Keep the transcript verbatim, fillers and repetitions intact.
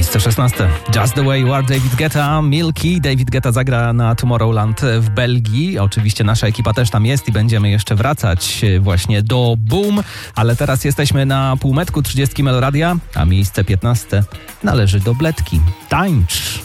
Miejsce szesnaste. Just the Way You Are, David Guetta, Milky. David Guetta zagra na Tomorrowland w Belgii. Oczywiście nasza ekipa też tam jest i będziemy jeszcze wracać właśnie do Boom. Ale teraz jesteśmy na półmetku trzydziestki Meloradia, a miejsce piętnaste należy do Bledki. Tańcz!